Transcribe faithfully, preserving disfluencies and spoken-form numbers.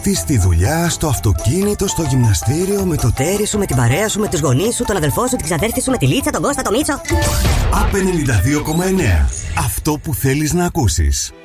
Τι στη δουλειά, στο αυτοκίνητο, στο γυμναστήριο, με το τέρι σου, με την παρέα σου, με τους γονείς σου, τον αδελφό σου, την ξαδέρφη σου, με τη Λίτσα, τον Κώστα, τον Μίτσο. Απ ενενήντα δύο κόμμα εννέα. Αυτό που θέλεις να ακούσεις.